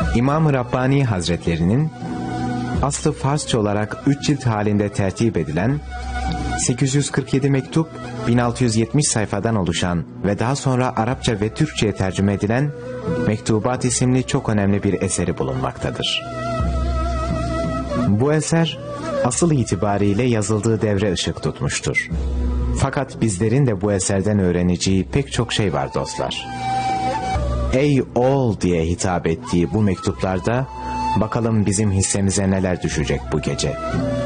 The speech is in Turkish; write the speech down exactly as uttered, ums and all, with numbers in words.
İmam-ı Rabbani Hazretlerinin aslı Farsça olarak üç cilt halinde tertip edilen, sekiz yüz kırk yedi mektup, bin altı yüz yetmiş sayfadan oluşan ve daha sonra Arapça ve Türkçe'ye tercüme edilen Mektubat isimli çok önemli bir eseri bulunmaktadır. Bu eser asıl itibariyle yazıldığı devre ışık tutmuştur. Fakat bizlerin de bu eserden öğreneceği pek çok şey var dostlar. Ey oğul diye hitap ettiği bu mektuplarda bakalım bizim hissemize neler düşecek bu gece.